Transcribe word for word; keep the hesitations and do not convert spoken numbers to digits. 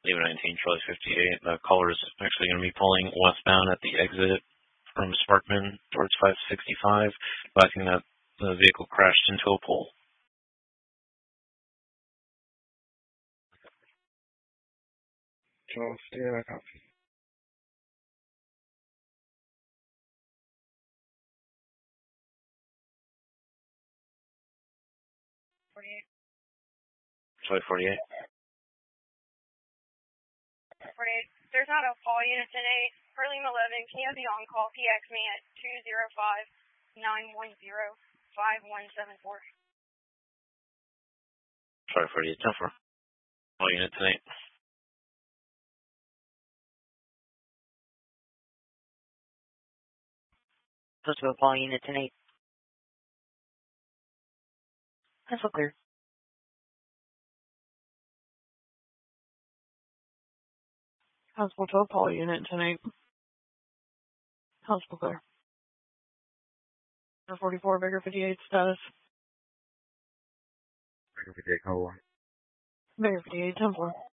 Lima nineteen, Charlie fifty-eight. The caller is actually going to be pulling westbound at the exit from Sparkman towards five sixty-five, but I think that the vehicle crashed into a pole. Charlie fifty-eight, I copy. forty-eight. Charlie forty-eight. forty-eight. There's not a call unit today. For Lima eleven, can you be on call? P X me at two zero five, nine one zero, five one seven four. Charlie forty-eight, ten four. Call unit tonight. Supposed to go call unit tonight. That's all clear. Hospital twelve, call unit tonight. Hospital clear. forty-four, Baker fifty-eight, status. Baker fifty-eight, call one. Baker fifty-eight, ten four.